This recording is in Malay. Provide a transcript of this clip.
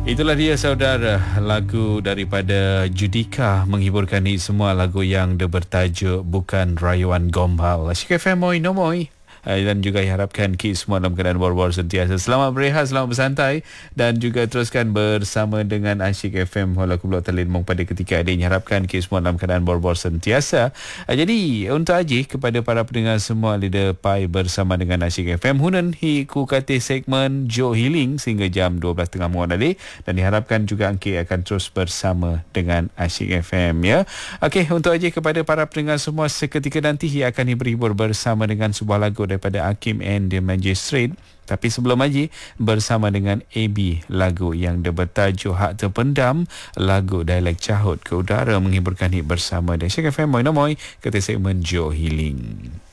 Itulah dia saudara, lagu daripada Judika menghiburkan ni semua lagu yang dia bertajuk Bukan Rayuan Gombal. Asyik FM Moi No Moi. Dan juga harapkan kita semua dalam keadaan war-war sentiasa. Selamat berehat, selamat bersantai dan juga teruskan bersama dengan Asyik FM walaupun Pulau Telenmong pada ketika ini. Harapkan kita semua dalam keadaan war-war sentiasa. Jadi untuk aji kepada para pendengar semua Lidah Pai bersama dengan Asyik FM Hunan hi ku kate segmen Jo Healing sehingga jam 12.30 malam tadi, dan diharapkan juga angki akan terus bersama dengan Asyik FM ya. Okey, untuk aji kepada para pendengar semua, seketika nanti ia akan berhibur bersama dengan sebuah lagu daripada Hakim and the Magistrate. Tapi sebelum aja bersama dengan AB, lagu yang dia bertajuk Hak Terpendam, lagu dialek Cahut ke Udara menghiburkan hit bersama dengan Syek FM Moi No Moi kata segmen Jo Healing.